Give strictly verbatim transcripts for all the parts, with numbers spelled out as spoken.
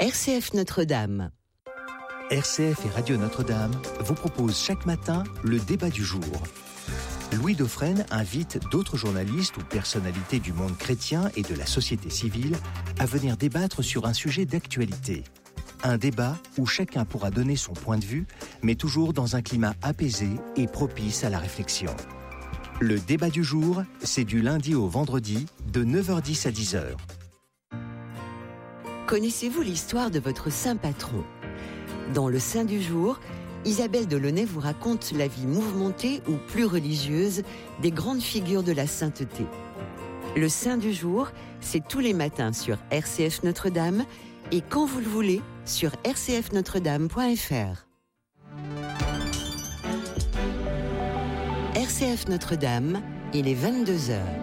R C F Notre-Dame. R C F et Radio Notre-Dame vous proposent chaque matin le débat du jour. Louis Dauphren invite d'autres journalistes ou personnalités du monde chrétien et de la société civile à venir débattre sur un sujet d'actualité. Un débat où chacun pourra donner son point de vue, mais toujours dans un climat apaisé et propice à la réflexion. Le débat du jour, c'est du lundi au vendredi, de neuf heures dix à dix heures. Connaissez-vous l'histoire de votre saint patron ? Dans le Saint du jour, Isabelle Delaunay vous raconte la vie mouvementée ou plus religieuse des grandes figures de la sainteté. Le Saint du jour, c'est tous les matins sur R C F Notre-Dame et quand vous le voulez sur r c f notre dame point f r. R C F Notre-Dame, il est vingt-deux heures.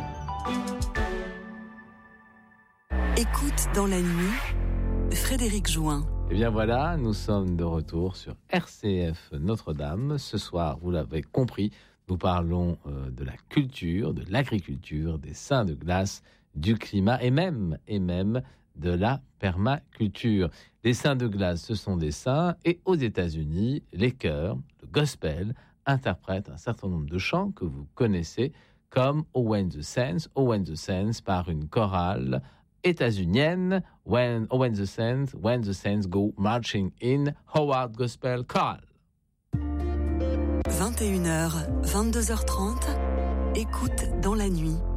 Écoute dans la nuit, Frédéric Join. Et bien voilà, nous sommes de retour sur R C F Notre-Dame. Ce soir, vous l'avez compris, nous parlons euh, de la culture, de l'agriculture, des saints de glace, du climat et même, et même de la permaculture. Les saints de glace, ce sont des saints et aux États-Unis, les chœurs, le gospel, interprètent un certain nombre de chants que vous connaissez comme Oh When the Saints, Oh When the Saints par une chorale états-unienne, when, oh, when the Saints, when the Saints go marching in, Howard Gospel Choral. vingt et une heures, vingt-deux heures trente, écoute dans la nuit.